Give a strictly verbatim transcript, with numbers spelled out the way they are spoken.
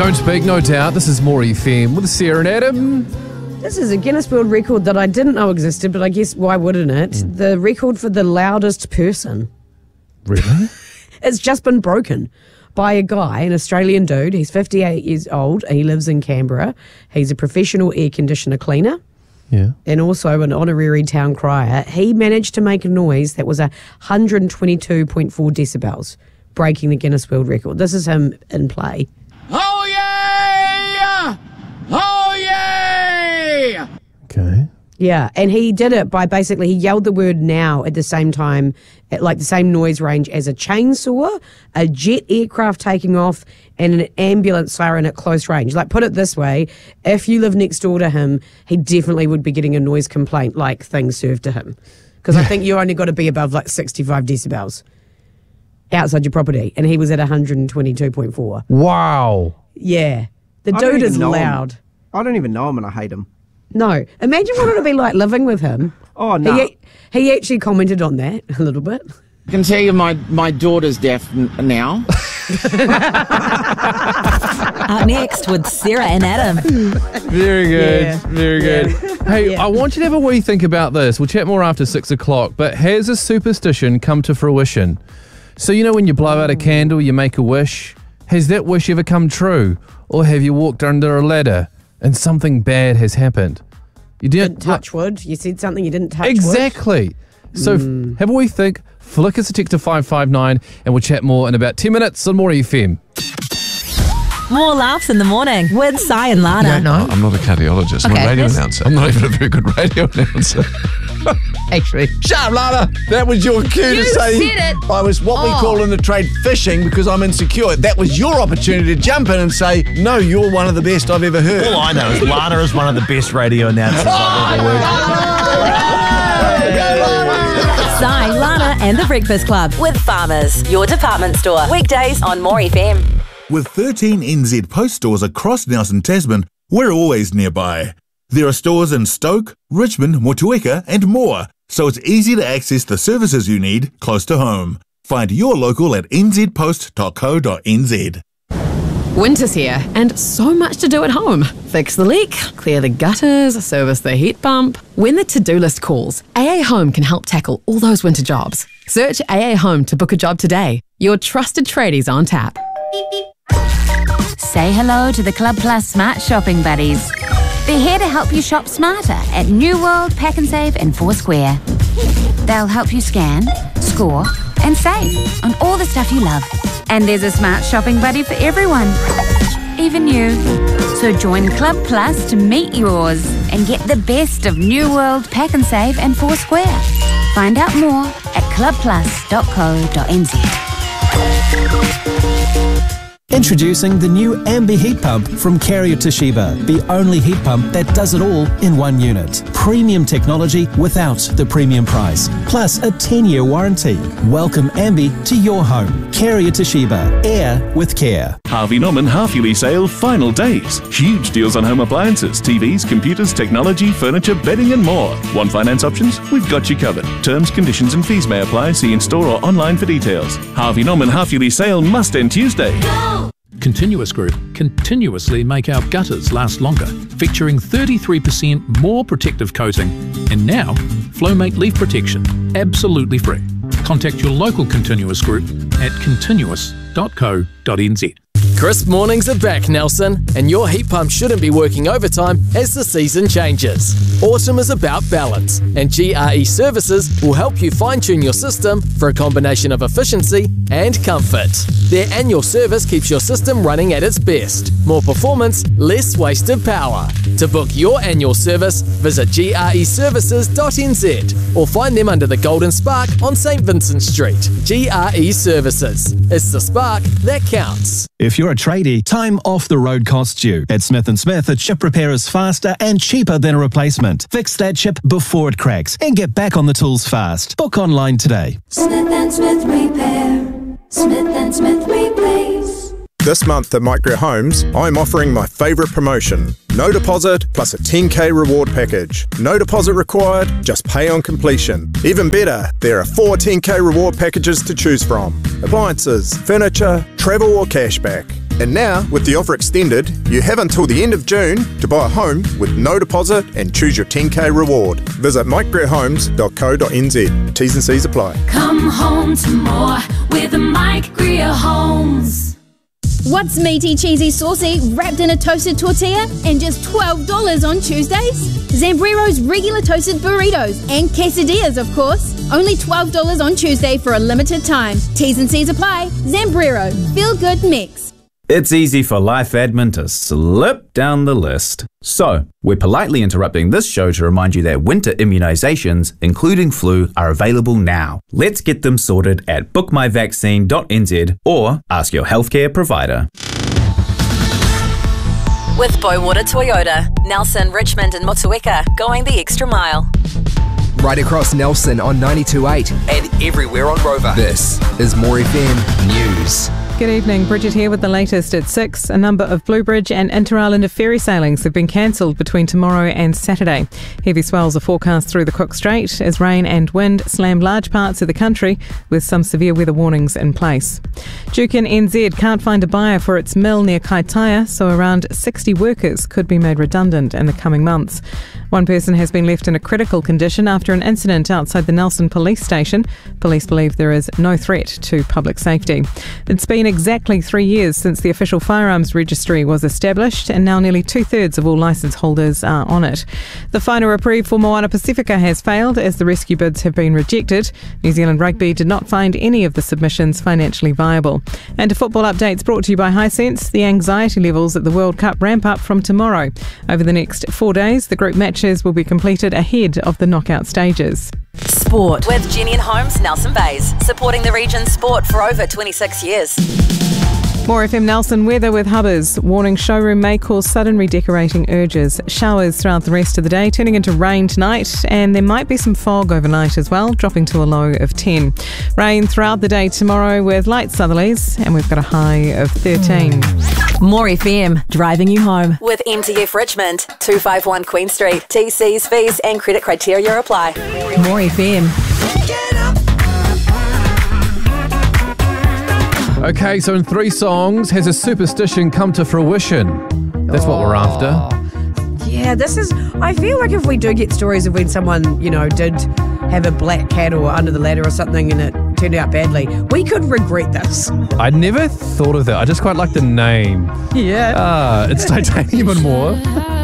Don't speak, no doubt. This is More F M with Sarah and Adam. This is a Guinness World Record that I didn't know existed, but I guess why wouldn't it? Mm. The record for the loudest person. Really? It's just been broken by a guy, an Australian dude. He's fifty-eight years old. He lives in Canberra. He's a professional air conditioner cleaner. Yeah. And also an honorary town crier. He managed to make a noise that was one hundred twenty-two point four decibels, breaking the Guinness World Record. This is him in play. Oh, yeah! Oh, yeah! Okay. Yeah, and he did it by basically, he yelled the word now at the same time, at like the same noise range as a chainsaw, a jet aircraft taking off, and an ambulance siren at close range. Like, put it this way, if you live next door to him, he definitely would be getting a noise complaint like things served to him. Because I think you only got to be above like sixty-five decibels outside your property, and he was at one hundred twenty-two point four. Wow. Yeah. The I don't dude even is know loud. him. I don't even know him and I hate him. No. Imagine what it would be like living with him. Oh, no. He, he actually commented on that a little bit. I can tell you my, my daughter's deaf n- now. Up next with Sarah and Adam. Very good. Yeah. Very good. Yeah. Hey, Yeah. I want you to have a wee think about this. We'll chat more after six o'clock, but has a superstition come to fruition? So, you know, when you blow out a candle, you make a wish. Has that wish ever come true? Or have you walked under a ladder and something bad has happened? You didn't, Didn't touch wood. You said something you didn't touch Exactly. wood. So Mm. f- have a wee think, flick us a text to five five nine, and we'll chat more in about ten minutes on More F M. More laughs in the morning with Si and Lana. Don't know. I'm not a cardiologist. I'm Okay. a radio Yes. announcer. I'm not even a very good radio announcer. Actually. Shut up, Lana. That was your cue to say said it. I was what we Oh. call in the trade fishing because I'm insecure. That was your opportunity to jump in and say, no, you're one of the best I've ever heard. All I know is Lana is one of the best radio announcers I've ever worked with. Si, Lana and the Breakfast Club with Farmers, your department store. Weekdays on More F M. With thirteen N Z Post stores across Nelson Tasman, we're always nearby. There are stores in Stoke, Richmond, Motueka and more, so it's easy to access the services you need close to home. Find your local at n z post dot co dot n z. Winter's here and so much to do at home. Fix the leak, clear the gutters, service the heat pump. When the to-do list calls, A A Home can help tackle all those winter jobs. Search A A Home to book a job today. Your trusted tradies on tap. Say hello to the Club Plus Smart Shopping Buddies. They're here to help you shop smarter at New World, Pack and Save and Foursquare. They'll help you scan, score and save on all the stuff you love. And there's a smart shopping buddy for everyone, even you. So join Club Plus to meet yours and get the best of New World, Pack and Save and Foursquare. Find out more at club plus dot co dot n z. Introducing the new Ambi heat pump from Carrier Toshiba, the only heat pump that does it all in one unit. Premium technology without the premium price, plus a ten-year warranty. Welcome Ambi to your home. Carrier Toshiba, air with care. Harvey Norman half-yearly sale final days. Huge deals on home appliances, T Vs, computers, technology, furniture, bedding and more. Want finance options? We've got you covered. Terms, conditions and fees may apply. See in store or online for details. Harvey Norman half-yearly sale must end Tuesday. Continuous Group continuously make our gutters last longer, featuring thirty-three percent more protective coating. And now, Flowmate Leaf Protection, absolutely free. Contact your local Continuous Group at continuous dot co dot n z. Crisp mornings are back, Nelson, and your heat pump shouldn't be working overtime as the season changes. Autumn is about balance, and G R E Services will help you fine-tune your system for a combination of efficiency and comfort. Their annual service keeps your system running at its best. More performance, less wasted power. To book your annual service, visit g r e services dot n z or find them under the Golden Spark on St Vincent Street. G R E Services. It's the spark that counts. If you're a tradie, time off the road costs you. At Smith and Smith, a chip repair is faster and cheaper than a replacement. Fix that chip before it cracks and get back on the tools fast. Book online today. Smith and Smith Repair. Smith and Smith Replace. This month at Micro Homes, I'm offering my favourite promotion. No deposit plus a ten K reward package. No deposit required, just pay on completion. Even better, there are four ten K reward packages to choose from. Appliances, furniture, travel or cashback. And now, with the offer extended, you have until the end of June to buy a home with no deposit and choose your ten K reward. Visit mike greer homes dot co dot n z. T's and C's apply. Come home to more with Mike Greer Homes. What's meaty, cheesy, saucy, wrapped in a toasted tortilla and just twelve dollars on Tuesdays? Zambrero's regular toasted burritos and quesadillas, of course. Only twelve dollars on Tuesday for a limited time. T's and C's apply. Zambrero. Feel good mix. It's easy for life admin to slip down the list. So, we're politely interrupting this show to remind you that winter immunisations, including flu, are available now. Let's get them sorted at book my vaccine dot n z or ask your healthcare provider. With Bowater Toyota, Nelson, Richmond and Motueka, going the extra mile. Right across Nelson on ninety-two point eight and everywhere on Rover. This is More F M News. Good evening, Bridget here with the latest at six. A number of Bluebridge and Inter-Islander ferry sailings have been cancelled between tomorrow and Saturday. Heavy swells are forecast through the Cook Strait as rain and wind slam large parts of the country with some severe weather warnings in place. Jukin N Z can't find a buyer for its mill near Kaitaia, so around sixty workers could be made redundant in the coming months. One person has been left in a critical condition after an incident outside the Nelson police station. Police believe there is no threat to public safety. It's been exactly three years since the official firearms registry was established, and now nearly two-thirds of all licence holders are on it. The final reprieve for Moana Pacifica has failed as the rescue bids have been rejected. New Zealand Rugby did not find any of the submissions financially viable. And to football updates brought to you by Hisense, the anxiety levels at the World Cup ramp up from tomorrow. Over the next four days, the group matches will be completed ahead of the knockout stages. Sport with Jenny and Holmes, Nelson Bays, supporting the region's sport for over twenty-six years. More F M Nelson weather with Hubbers. Warning showroom may cause sudden redecorating urges. Showers throughout the rest of the day, turning into rain tonight, and there might be some fog overnight as well, dropping to a low of ten. Rain throughout the day tomorrow with light southerlies, and we've got a high of thirteen. More F M, driving you home. With M T F Richmond, two fifty-one Queen Street. T Cs, fees and credit criteria apply. More F M. Okay, so in three songs, has a superstition come to fruition? That's what we're after. Yeah, this is, I feel like if we do get stories of when someone, you know, did have a black cat or under the ladder or something and it turned out badly, we could regret this. I never thought of that. I just quite like the name. Yeah. Ah, it's titanium and more.